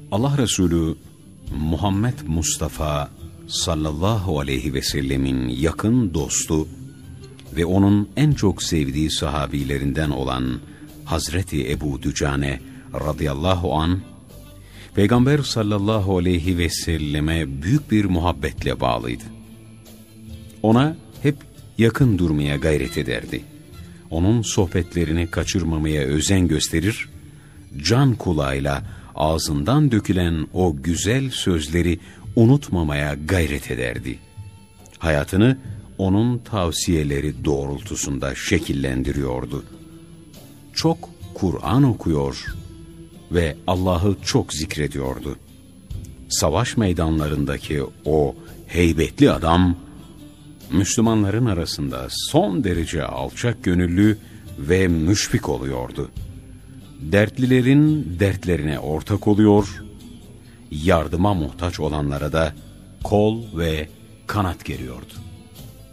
Allah Resulü Muhammed Mustafa sallallahu aleyhi ve sellemin yakın dostu ve onun en çok sevdiği sahabilerinden olan Hazreti Ebu Dücane radıyallahu an, Peygamber sallallahu aleyhi ve selleme büyük bir muhabbetle bağlıydı. Ona hep yakın durmaya gayret ederdi. Onun sohbetlerini kaçırmamaya özen gösterir, can kulağıyla ağzından dökülen o güzel sözleri unutmamaya gayret ederdi. Hayatını onun tavsiyeleri doğrultusunda şekillendiriyordu. Çok Kur'an okuyor ve Allah'ı çok zikrediyordu. Savaş meydanlarındaki o heybetli adam, Müslümanların arasında son derece alçak gönüllü ve müşfik oluyordu. Dertlilerin dertlerine ortak oluyor, yardıma muhtaç olanlara da kol ve kanat geriyordu.